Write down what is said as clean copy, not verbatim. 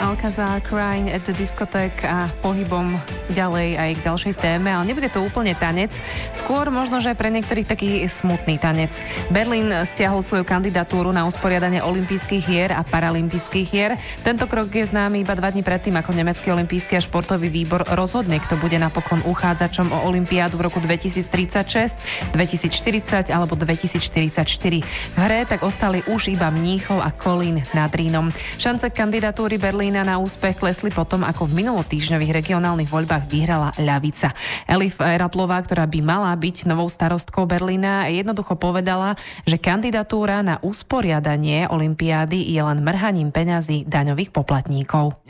Alcazar Crying at the Discotheque a pohybom ďalej aj k ďalšej téme, ale nebude to úplne tanec, skôr možno, že pre niektorých taký smutný tanec. Berlín stiahol svoju kandidatúru na usporiadanie olympijských hier a paralympijských hier. Tento krok je známy iba 2 dní predtým, ako Nemecký olympijský a športový výbor rozhodne, kto bude napokon uchádzačom o olympiádu v roku 2036, 2040 alebo 2044. V hre tak ostali už iba Mníchov a Kolín nad Rínom. Šance kandidatúry Berlína na úspech klesli potom, ako v minulotýždňových regionálnych voľbách vyhrala ľavica. Elif Raplová, ktorá by mala byť novou starostkou Berlína, jednoducho povedala, že kandidatúra na usporiadanie olympiády je len mrhaním peňazí daňových poplatníkov.